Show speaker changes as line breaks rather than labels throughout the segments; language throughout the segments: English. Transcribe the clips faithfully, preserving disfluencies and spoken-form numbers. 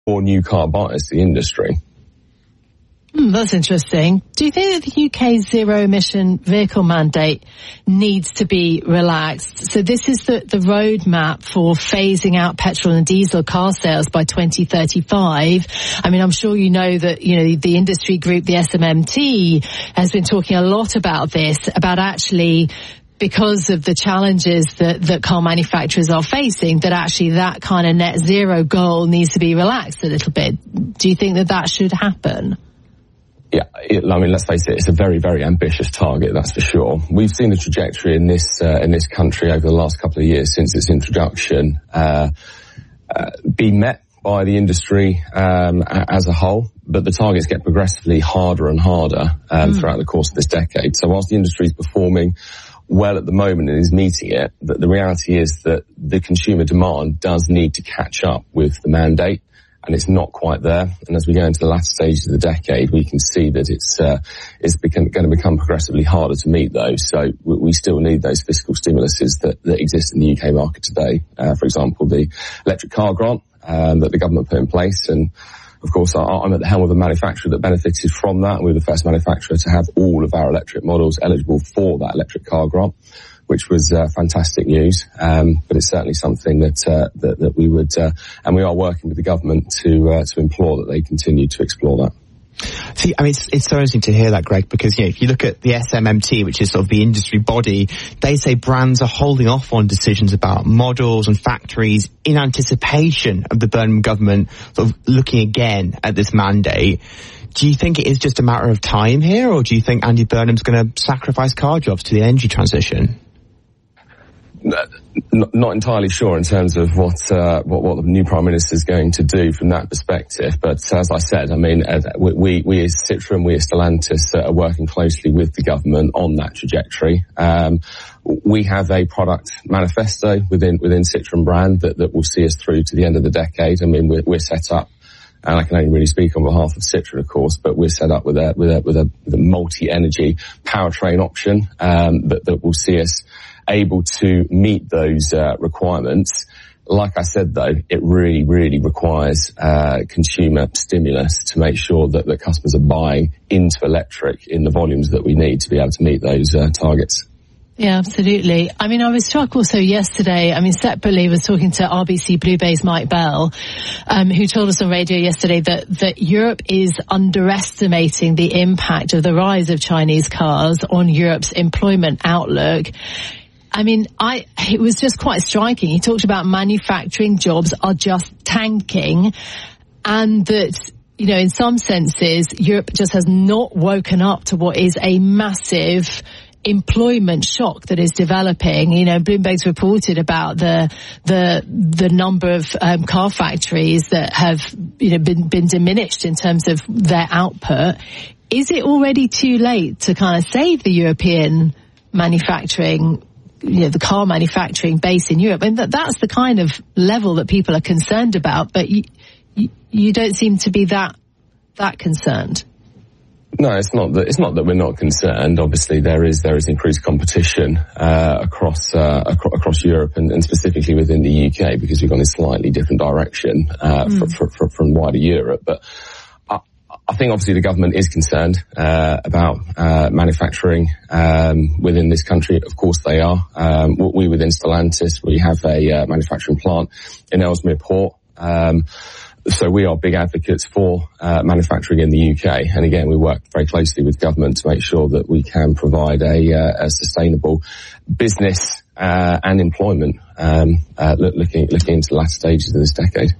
more new car buyers to the industry.
Mm, that's interesting. Do you think that the U K's zero-emission vehicle mandate needs to be relaxed? So this is the, the roadmap for phasing out petrol and diesel car sales by twenty thirty-five. I mean, I'm sure you know that, you know, the industry group, the S M M T, has been talking a lot about this, about actually, because of the challenges that, that car manufacturers are facing, that actually that kind of net zero goal needs to be relaxed a little bit. Do you think that that should happen?
Yeah, it, I mean, let's face it, it's a very, very ambitious target, that's for sure. We've seen the trajectory in this uh, in this country over the last couple of years since its introduction uh, uh, be met by the industry um, as a whole, but the targets get progressively harder and harder um, mm. throughout the course of this decade. So whilst the industry is performing well at the moment and is meeting it, but the reality is that the consumer demand does need to catch up with the mandate. And it's not quite there. And as we go into the latter stages of the decade, we can see that it's uh, it's become, going to become progressively harder to meet those. So we, we still need those fiscal stimuluses that, that exist in the U K market today. Uh, for example, the electric car grant um, that the government put in place. And of course, I, I'm at the helm of a manufacturer that benefited from that. We were the first manufacturer to have all of our electric models eligible for that electric car grant, which was uh, fantastic news. Um, but it's certainly something that, uh, that, that we would, uh, and we are working with the government to, uh, to implore that they continue to explore that.
See, I mean, it's, it's so interesting to hear that, Greg, because, you know, if you look at the S M M T, which is sort of the industry body, they say brands are holding off on decisions about models and factories in anticipation of the Burnham government sort of looking again at this mandate. Do you think it is just a matter of time here, or do you think Andy Burnham's going to sacrifice car jobs to the energy transition?
Not, not entirely sure in terms of what, uh, what what the new Prime Minister is going to do from that perspective. But as I said, I mean, uh, we we as Citroën, we as Stellantis uh, are working closely with the government on that trajectory. Um, we have a product manifesto within within Citroën brand that, that will see us through to the end of the decade. I mean, we're, we're set up. And I can only really speak on behalf of Citroën, of course, but we're set up with a with a with a, with a multi-energy powertrain option um, that that will see us able to meet those uh, requirements. Like I said, though, it really, really requires uh, consumer stimulus to make sure that the customers are buying into electric in the volumes that we need to be able to meet those uh, targets.
Yeah, absolutely. I mean, I was struck also yesterday, I mean, separately was talking to R B C Bluebay's Mike Bell, um, who told us on radio yesterday that, that Europe is underestimating the impact of the rise of Chinese cars on Europe's employment outlook. I mean, I, it was just quite striking. He talked about manufacturing jobs are just tanking, and that, you know, in some senses, Europe just has not woken up to what is a massive employment shock that is developing. You know, Bloomberg's reported about the the the number of um, car factories that have, you know, been been diminished in terms of their output. Is it already too late to kind of save the European manufacturing, you know, the car manufacturing base in Europe? And that that's the kind of level that people are concerned about, but you you, you don't seem to be that that concerned.
No, it's not that, it's not that we're not concerned. Obviously, there is, there is increased competition, uh, across, uh, acro- across Europe and, and specifically within the U K, because we've gone in a slightly different direction, uh, mm. for, for, for, from wider Europe. But I, I think obviously the government is concerned, uh, about, uh, manufacturing, um, within this country. Of course they are. Um, we within Stellantis, we have a, uh, manufacturing plant in Ellesmere Port. Um, So we are big advocates for uh, manufacturing in the U K, and again, we work very closely with government to make sure that we can provide a, uh, a sustainable business uh, and employment. Um, uh, look, looking looking into the latter stages of this decade.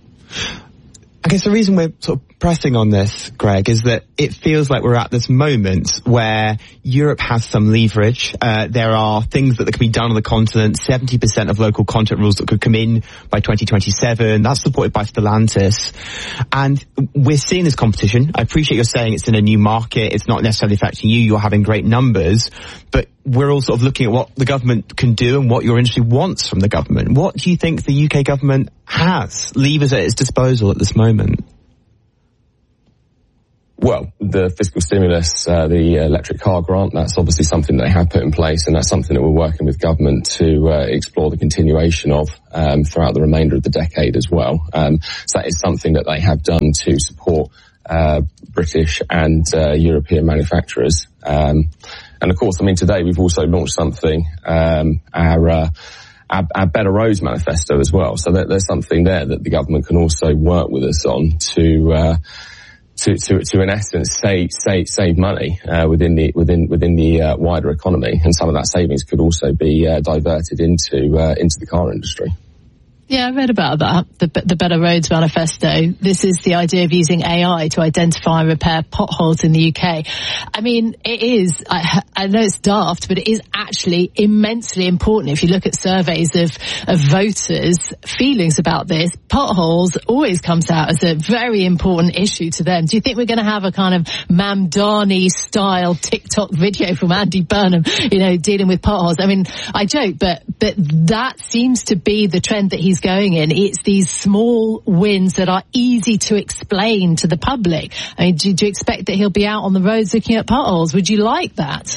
I guess the reason we're sort of pressing on this, Greg, is that it feels like we're at this moment where Europe has some leverage. Uh, there are things that can be done on the continent, seventy percent of local content rules that could come in by twenty twenty-seven. That's supported by Stellantis. And we're seeing this competition. I appreciate you're saying it's in a new market. It's not necessarily affecting you. You're having great numbers. But we're all sort of looking at what the government can do and what your industry wants from the government. What do you think the U K government has, levers at its disposal at this moment?
Well, the fiscal stimulus, uh, the electric car grant, that's obviously something they have put in place, and that's something that we're working with government to uh, explore the continuation of um, throughout the remainder of the decade as well. Um, so that is something that they have done to support uh, British and uh, European manufacturers. Um, and of course, I mean, today we've also launched something, um, our, uh, our, our Better Roads Manifesto as well. So that there's something there that the government can also work with us on to uh To, to, to in essence save, save, save money, uh, within the, within, within the, uh, wider economy. And some of that savings could also be, uh, diverted into, uh, into the car industry.
Yeah, I read about that, the, the Better Roads Manifesto. This is the idea of using A I to identify and repair potholes in the U K. I mean, it is, I, I know it's daft, but it is actually immensely important. If you look at surveys of, of voters' feelings about this, potholes always comes out as a very important issue to them. Do you think we're going to have a kind of Mamdani-style TikTok video from Andy Burnham, you know, dealing with potholes? I mean, I joke, but, but that seems to be the trend that he's going in. It's these small wins that are easy to explain to the public. I mean, do, do you expect that he'll be out on the roads looking at potholes? Would you like that?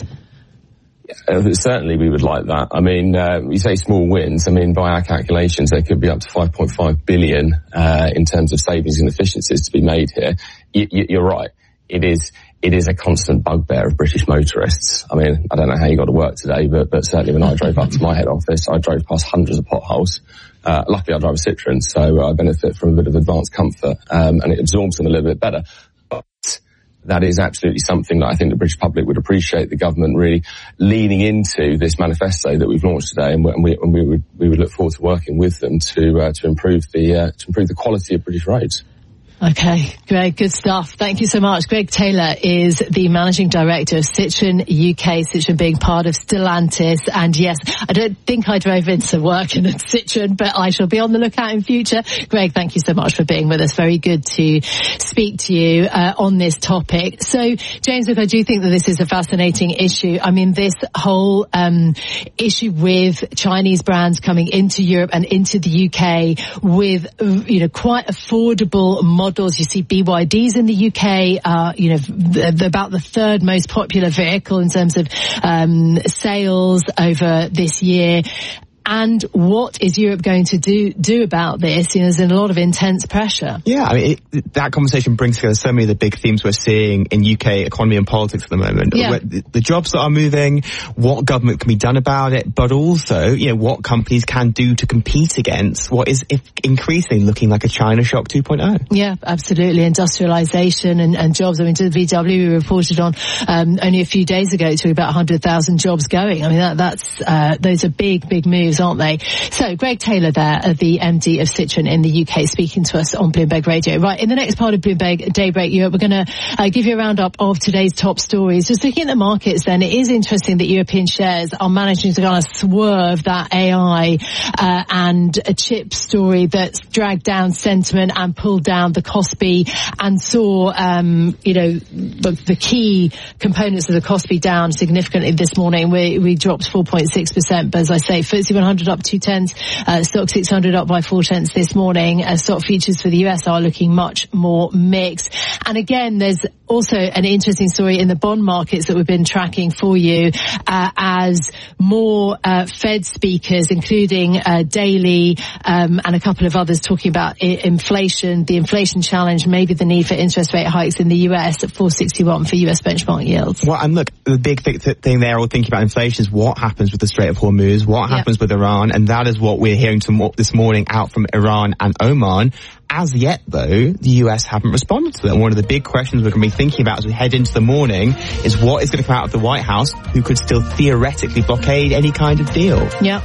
Uh, certainly we would like that. I mean, uh, you say small wins. I mean, by our calculations, there could be up to five point five billion uh, in terms of savings and efficiencies to be made here. Y- y- you're right. It is it is a constant bugbear of British motorists. I mean, I don't know how you got to work today, but, but certainly when I drove up to my head office, I drove past hundreds of potholes. Uh, luckily I drive a Citroen, so I benefit from a bit of advanced comfort, um, and it absorbs them a little bit better. But that is absolutely something that I think the British public would appreciate the government really leaning into this manifesto that we've launched today, and we, and we, and we would, we would look forward to working with them to, uh, to improve the, uh, to improve the quality of British roads.
Okay, Greg, good stuff. Thank you so much. Greg Taylor is the Managing Director of Citroen U K, Citroen being part of Stellantis. And yes, I don't think I drove into work in a Citroen, but I shall be on the lookout in future. Greg, thank you so much for being with us. Very good to speak to you uh, on this topic. So, James, look, I do think that this is a fascinating issue. I mean, this whole um, issue with Chinese brands coming into Europe and into the U K with, you know, quite affordable models. You see B Y Ds in the U K, uh, you know, the, about the third most popular vehicle in terms of um, sales over this year. And what is Europe going to do do about this? You know, there's a lot of intense pressure.
Yeah, I mean, it, that conversation brings together so many of the big themes we're seeing in U K economy and politics at the moment.
Yeah.
The, the jobs that are moving, what government can be done about it, but also, you know, what companies can do to compete against what is if increasingly looking like a China shock two point oh.
Yeah, absolutely. Industrialization and, and jobs. I mean, to the V W, we reported on um, only a few days ago to about one hundred thousand jobs going. I mean, that, that's uh, those are big, big moves, aren't they? So, Greg Taylor there, the M D of Citroen in the U K, speaking to us on Bloomberg Radio. Right, in the next part of Bloomberg Daybreak Europe, we're going to uh, give you a roundup of today's top stories. Just looking at the markets then, it is interesting that European shares are managing to kind of swerve that A I uh, and a chip story that's dragged down sentiment and pulled down the Kospi and saw, um, you know, the, the key components of the Kospi down significantly this morning. We, we dropped four point six percent, but as I say, F T S E one hundred up two tenths, uh, stock six hundred up by four tenths this morning. Uh, stock futures for the U S are looking much more mixed. And again, there's also an interesting story in the bond markets that we've been tracking for you, uh, as more uh, Fed speakers, including uh, Daly um, and a couple of others, talking about I- inflation, the inflation challenge, maybe the need for interest rate hikes in the U S at four sixty-one for U S benchmark yields.
Well, and look, the big thing they're all thinking about inflation is what happens with the Strait of Hormuz, what happens yep. with Iran, and that is what we're hearing this morning out from Iran and Oman. As yet, though, the U S haven't responded to that. And one of the big questions we're going to be thinking about as we head into the morning is what is going to come out of the White House, who could still theoretically blockade any kind of deal.
Yeah.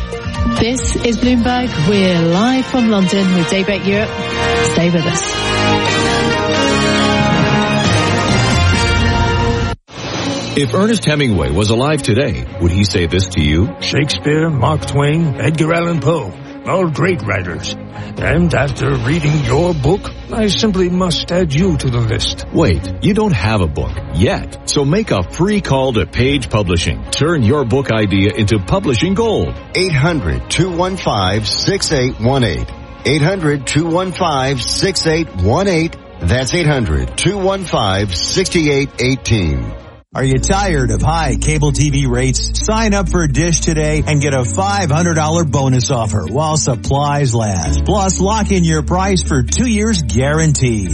This is Bloomberg. We're live from London with Daybreak Europe. Stay with us.
If Ernest Hemingway was alive today, would he say this to you?
Shakespeare, Mark Twain, Edgar Allan Poe, all great writers. And after reading your book, I simply must add you to the list.
Wait, you don't have a book yet. So make a free call to Page Publishing. Turn your book idea into publishing gold.
eight hundred, two one five, six eight one eight. eight hundred, two one five, six eight one eight. That's eight hundred, two one five, six eight one eight.
Are you tired of high cable T V rates? Sign up for Dish today and get a five hundred dollars bonus offer while supplies last. Plus, lock in your price for two years guaranteed.